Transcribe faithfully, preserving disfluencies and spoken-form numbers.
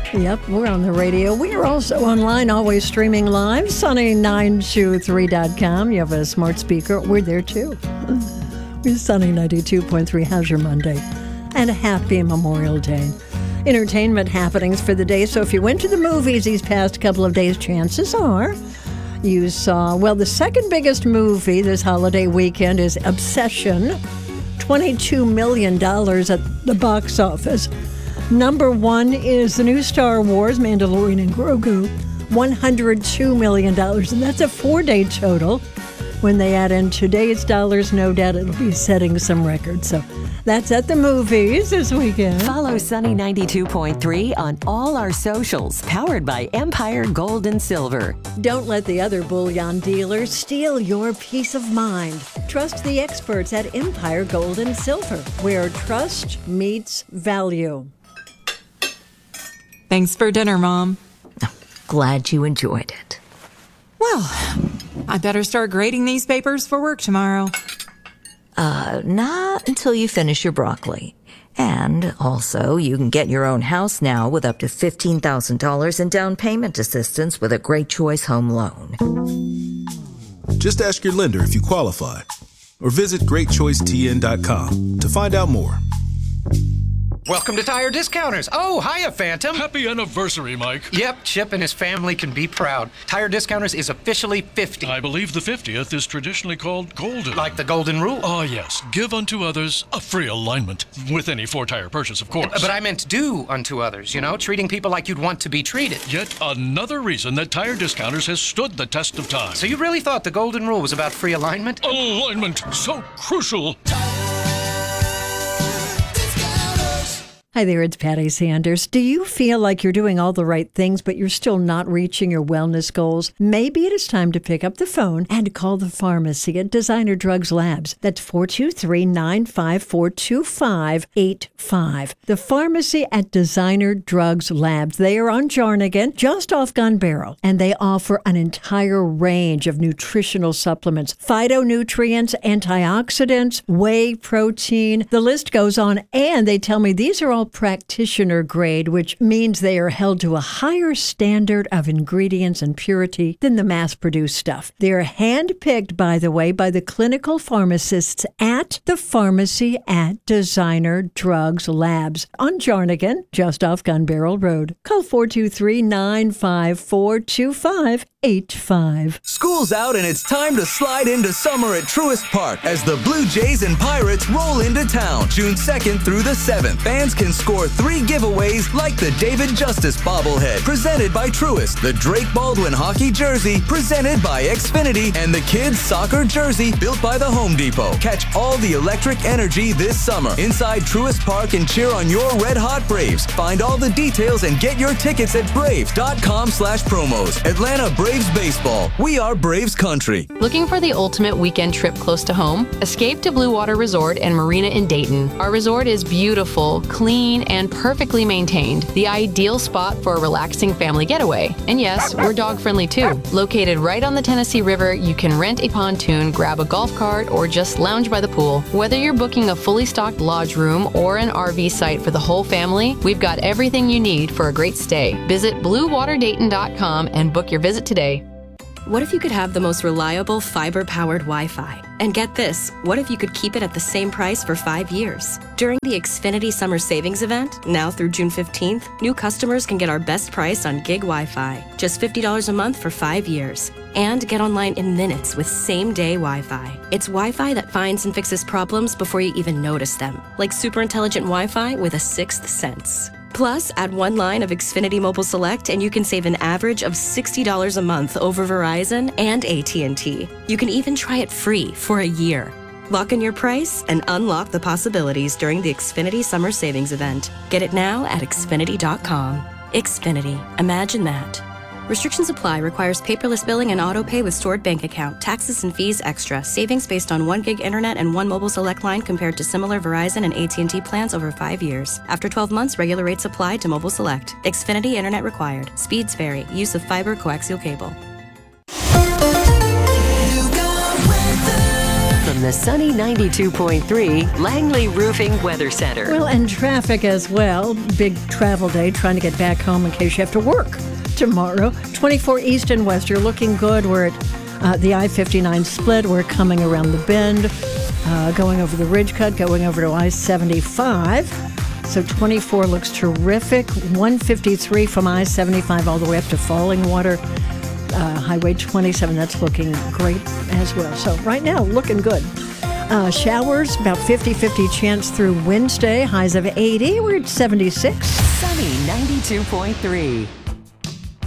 Yep, we're on the radio. We are also online, always streaming live, sunny nine two three dot com. You have a smart speaker. We're there, too. We're Sunny ninety-two point three. How's your Monday? And a happy Memorial Day. Entertainment happenings for the day. So if you went to the movies these past couple of days, chances are you saw, well, the second biggest movie this holiday weekend is Obsession. twenty-two million dollars at the box office. Number one is the new Star Wars, Mandalorian and Grogu, one hundred two million dollars. And that's a four-day total. When they add in today's dollars, no doubt it'll be setting some records. So that's at the movies this weekend. Follow Sunny ninety-two point three on all our socials, powered by Empire Gold and Silver. Don't let the other bullion dealers steal your peace of mind. Trust the experts at Empire Gold and Silver, where trust meets value. Thanks for dinner, Mom. Glad you enjoyed it. Well, I better start grading these papers for work tomorrow. Uh, not until you finish your broccoli. And also, you can get your own house now with up to fifteen thousand dollars in down payment assistance with a Great Choice Home Loan. Just ask your lender if you qualify, or visit great choice t n dot com to find out more. Welcome to Tire Discounters. Oh, hiya, Phantom. Happy anniversary, Mike. Yep, Chip and his family can be proud. Tire Discounters is officially fifty. I believe the fiftieth is traditionally called golden. Like the golden rule? Oh, yes. Give unto others a free alignment. With any four-tire purchase, of course. But I meant do unto others, you know, treating people like you'd want to be treated. Yet another reason that Tire Discounters has stood the test of time. So you really thought the golden rule was about free alignment? Alignment, so crucial. Hi there, it's Patty Sanders. Do you feel like you're doing all the right things, but you're still not reaching your wellness goals? Maybe it is time to pick up the phone and call the pharmacy at Designer Drugs Labs. That's four two three, nine five four, two five eight five. The pharmacy at Designer Drugs Labs. They are on Jarnigan, just off Gun Barrel, and they offer an entire range of nutritional supplements, phytonutrients, antioxidants, whey protein. The list goes on, and they tell me these are all practitioner grade, which means they are held to a higher standard of ingredients and purity than the mass-produced stuff. They're hand-picked, by the way, by the clinical pharmacists at the pharmacy at Designer Drugs Labs on Jarnigan, just off Gun Barrel Road. Call four two three, nine five four, two five eight five. School's out and it's time to slide into summer at Truist Park as the Blue Jays and Pirates roll into town June second through the seventh. Fans can score three giveaways like the David Justice bobblehead presented by Truist, the Drake Baldwin hockey jersey presented by Xfinity, and the kids soccer jersey built by the Home Depot. Catch all the electric energy this summer inside Truist Park and cheer on your Red Hot Braves. Find all the details and get your tickets at braves.com slash promos. Atlanta Braves Baseball. We are Braves Country. Looking for the ultimate weekend trip close to home? Escape to Blue Water Resort and Marina in Dayton. Our resort is beautiful, clean, and perfectly maintained. The ideal spot for a relaxing family getaway. And yes, we're dog friendly too. Located right on the Tennessee River, you can rent a pontoon, grab a golf cart, or just lounge by the pool. Whether you're booking a fully stocked lodge room or an R V site for the whole family, we've got everything you need for a great stay. Visit blue water dayton dot com and book your visit today. What if you could have the most reliable fiber-powered Wi-Fi? And get this, what if you could keep it at the same price for five years? During the Xfinity Summer Savings Event, now through June fifteenth, new customers can get our best price on gig Wi-Fi, just fifty dollars a month for five years. And get online in minutes with same-day Wi-Fi. It's Wi-Fi that finds and fixes problems before you even notice them, like super intelligent Wi-Fi with a sixth sense. Plus, add one line of Xfinity Mobile Select and you can save an average of sixty dollars a month over Verizon and A T and T. You can even try it free for a year. Lock in your price and unlock the possibilities during the Xfinity Summer Savings Event. Get it now at xfinity dot com. Xfinity. Imagine that. Restrictions apply. Requires paperless billing and auto pay with stored bank account. Taxes and fees extra. Savings based on one gig internet and one mobile select line compared to similar Verizon and A T and T plans over five years. After twelve months, regular rates apply to mobile select. Xfinity internet required. Speeds vary. Use of fiber coaxial cable. The from the sunny ninety-two point three Langley Roofing Weather Center. Well, and traffic as well. Big travel day, trying to get back home in case you have to work tomorrow. twenty-four east and west, you're looking good. We're at uh, the I fifty-nine split. We're coming around the bend, uh, going over the Ridge Cut, going over to I seventy-five. So twenty-four looks terrific. one fifty-three from I seventy-five all the way up to Falling Water. Uh, Highway twenty-seven, that's looking great as well. So right now, looking good. Uh, showers, about fifty-fifty chance through Wednesday. Highs of eighty. We're at seventy-six. Sunny ninety-two point three.